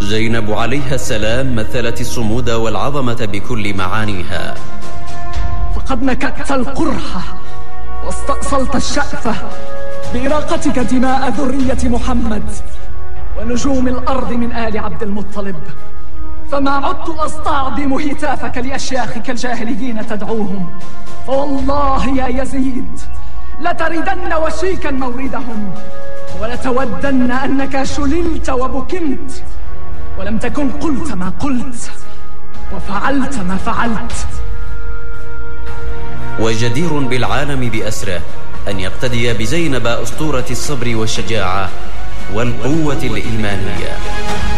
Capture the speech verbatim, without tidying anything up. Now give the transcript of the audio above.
زينب عليها السلام مثلت الصمود والعظمة بكل معانيها. فقد نكت القرحة واستأصلت الشأفة بإراقتك دماء ذرية محمد ونجوم الأرض من آل عبد المطلب، فما عدت أستعظم هتافك لأشياخك الجاهليين تدعوهم، فوالله يا يزيد لتردن وشيكا موردهم، ولتودن أنك شللت وبكمت ولم تكن قلت ما قلت وفعلت ما فعلت. وجدير بالعالم بأسره أن يقتدي بزينب أسطورة الصبر والشجاعة والقوة الإيمانية.